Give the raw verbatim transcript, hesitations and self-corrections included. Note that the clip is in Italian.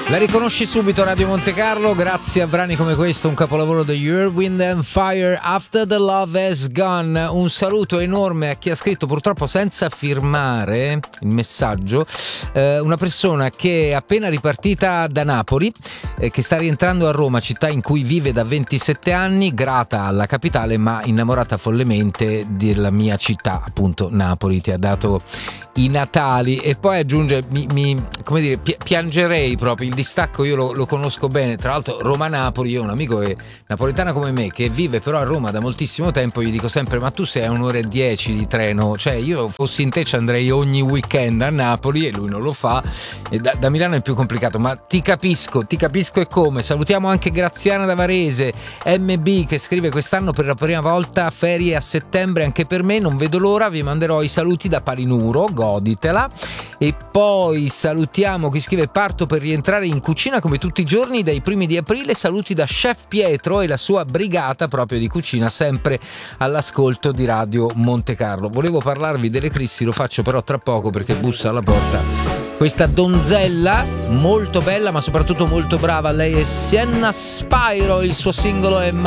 La riconosci subito, Radio Monte Carlo, grazie a brani come questo, un capolavoro degli Earth, Wind and Fire, After the Love Has Gone. Un saluto enorme a chi ha scritto, purtroppo senza firmare il messaggio, eh, una persona che è appena ripartita da Napoli, eh, che sta rientrando a Roma, città in cui vive da ventisette anni, grata alla capitale ma innamorata follemente della mia città, appunto Napoli. Ti ha dato i natali e poi aggiunge mi, mi come dire pi- piangerei proprio il distacco. Io lo, lo conosco bene, tra l'altro Roma-Napoli. Io ho un amico che, napoletano come me, che vive però a Roma da moltissimo tempo. Gli dico sempre: ma tu sei a un'ora e dieci di treno, cioè io fossi in te ci andrei ogni weekend a Napoli, e lui non lo fa, e da, da Milano è più complicato, ma ti capisco ti capisco e come. Salutiamo anche Graziana da Varese, M B, che scrive: quest'anno per la prima volta ferie a settembre anche per me, non vedo l'ora, vi manderò i saluti da Palinuro, goditela. E poi salutiamo chi scrive: parto per rientrare in cucina come tutti i giorni dai primi di aprile, saluti da Chef Pietro e la sua brigata proprio di cucina, sempre all'ascolto di Radio Monte Carlo. Volevo parlarvi dell'Eclissi, lo faccio però tra poco perché bussa alla porta questa donzella molto bella ma soprattutto molto brava. Lei è Sienna Spyro, il suo singolo è